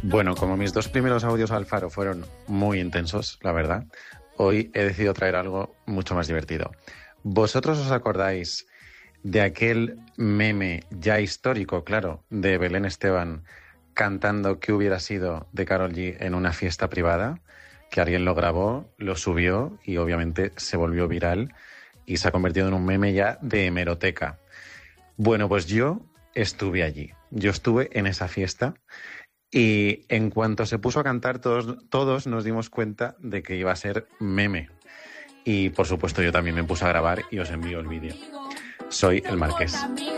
Bueno, como mis dos primeros audios al Faro fueron muy intensos, la verdad, hoy he decidido traer algo mucho más divertido. ¿Vosotros os acordáis de aquel meme ya histórico, claro, de Belén Esteban cantando "¿Qué hubiera sido?" de Karol G en una fiesta privada? Que alguien lo grabó, lo subió y obviamente se volvió viral y se ha convertido en un meme ya de hemeroteca. Bueno, pues yo estuve allí. Yo estuve en esa fiesta y en cuanto se puso a cantar, todos nos dimos cuenta de que iba a ser meme. Y por supuesto yo también me puse a grabar y os envío el vídeo. Soy el Marqués.